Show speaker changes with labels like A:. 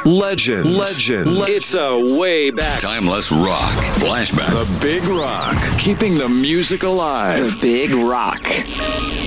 A: Legends. It's a way back.
B: Timeless rock. Flashback.
A: The Big Rock. Keeping the music alive.
C: The Big Rock.